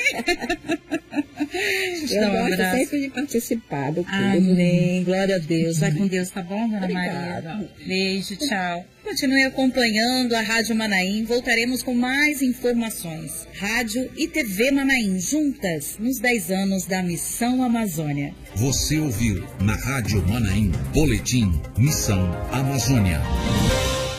Eu gosto sempre de participar do clube. Amém, glória a Deus. Vai com Deus, tá bom, Dona Maria? Beijo, tchau. Continue acompanhando a Rádio Manaim. Voltaremos com mais informações. Rádio e TV Manaim, juntas nos 10 anos da Missão Amazônia. Você ouviu na Rádio Manaim, Boletim Missão Amazônia.